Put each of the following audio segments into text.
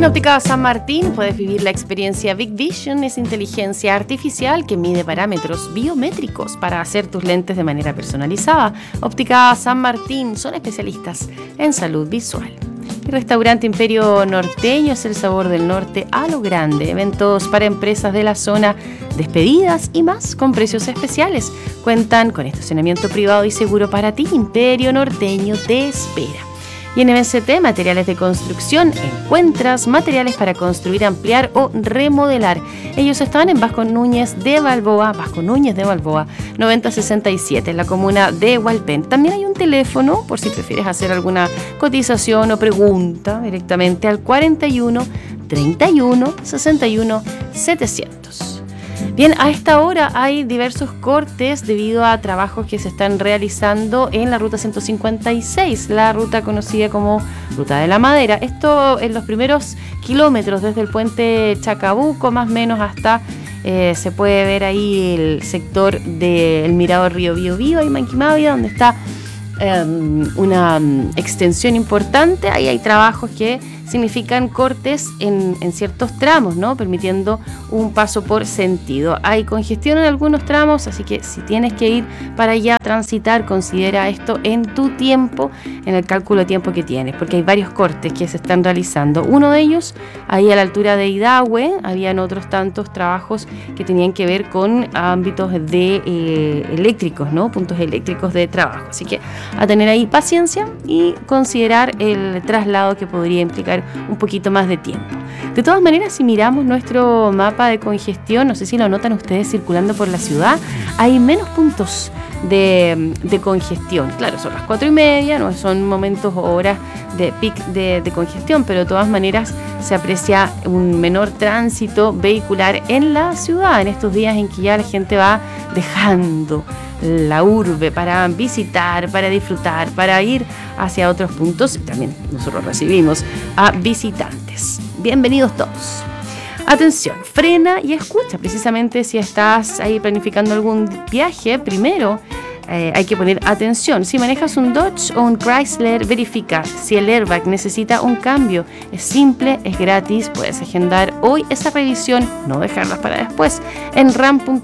En Óptica San Martín puedes vivir la experiencia Big Vision. Es inteligencia artificial que mide parámetros biométricos para hacer tus lentes de manera personalizada. Óptica San Martín son especialistas en salud visual. El restaurante Imperio Norteño es el sabor del norte a lo grande. Eventos para empresas de la zona, despedidas y más con precios especiales. Cuentan con estacionamiento privado y seguro para ti. Imperio Norteño te espera. Y en MCT, materiales de construcción, encuentras materiales para construir, ampliar o remodelar. Ellos están en Vasco Núñez de Balboa, 9067, en la comuna de Hualpén. También hay un teléfono, por si prefieres hacer alguna cotización o pregunta, directamente al 41 31 61 700. Bien, a esta hora hay diversos cortes debido a trabajos que se están realizando en la ruta 156, la ruta conocida como Ruta de la Madera. Esto en los primeros kilómetros desde el puente Chacabuco, más o menos hasta se puede ver ahí el sector del Mirador Río Biobío y Manquimavia, donde está una extensión importante. Ahí hay trabajos que significan cortes en ciertos tramos, ¿no? Permitiendo un paso por sentido. Hay congestión en algunos tramos, así que si tienes que ir para allá a transitar, considera esto en tu tiempo, en el cálculo de tiempo que tienes, porque hay varios cortes que se están realizando. Uno de ellos, ahí a la altura de Idahue, habían otros tantos trabajos que tenían que ver con ámbitos de eléctricos, ¿no? Puntos eléctricos de trabajo. Así que a tener ahí paciencia y considerar el traslado que podría implicar un poquito más de tiempo. De todas maneras, si miramos nuestro mapa de congestión, no sé si lo notan ustedes circulando por la ciudad, hay menos puntos de congestión. Claro, son las 4:30, no son momentos o horas de pic de congestión, pero de todas maneras se aprecia un menor tránsito vehicular en la ciudad en estos días en que ya la gente va dejando la urbe para visitar, para disfrutar, para ir hacia otros puntos. Y también nosotros recibimos a visitantes. Bienvenidos todos. Atención, frena y escucha. Precisamente si estás ahí planificando algún viaje, primero hay que poner atención. Si manejas un Dodge o un Chrysler, verifica si el airbag necesita un cambio. Es simple, es gratis, puedes agendar hoy esa revisión, no dejarla para después, en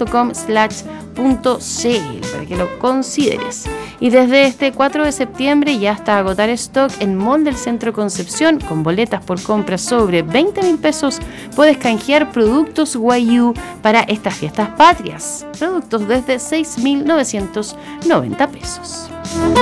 ram.com/.cl para que lo consideres. Y desde este 4 de septiembre ya hasta agotar stock en Mall del Centro Concepción, con boletas por compras sobre 20.000 pesos, puedes canjear productos Wayuu para estas fiestas patrias. Productos desde 6.990 pesos.